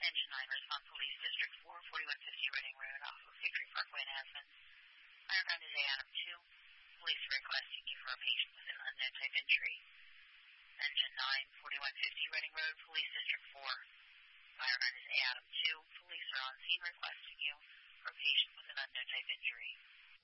Engine 9, respond Police District 4, 4150 Reading Road off of Victory Parkway in Aspen. Fire ground is A Adam 2. Police are requesting you for a patient with an unknown type injury. Engine 9, 4150 Reading Road, Police District 4. Fire ground is A Adam 2. Police are on scene requesting you for a patient with an unknown type injury.